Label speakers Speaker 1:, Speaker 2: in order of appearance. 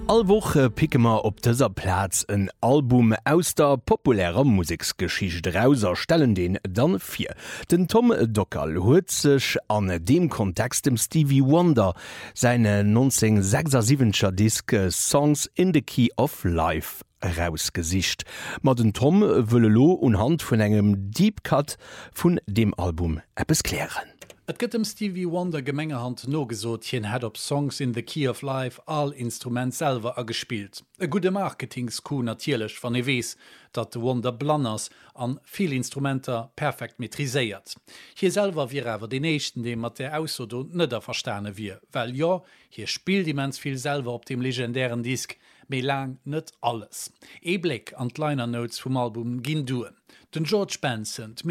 Speaker 1: All Woche picken wir op dieser Platz ein Album aus der populärer Musiksgeschichte rauser stellen den dann vier. Den Tom Dockerl huet sich an dem Kontext dem Stevie Wonder seine 1976er Disc Songs in the Key of Life rausgesicht. Ma den Tom wëlle lo unhand vun engem Deep Cut vun dem Album etwas klären.
Speaker 2: Et gëtt dem Stevie Wonder Gemengehand no gesot hien het op Songs in the Key of Life all Instrument selber gespielt. E gute Marketingsku natierlech van wees, dat de Wonder Blanners an viel Instrumenter perfekt metriséiert. Hier selber wie awer den nechten dem mat der Ausodo nëtter verstane wie, well ja, hier spielt immens viel selber op dem legendären Disk, méi lang net alles. E Blick an d Liner Notes vum Album ginn duen. Den George Benson,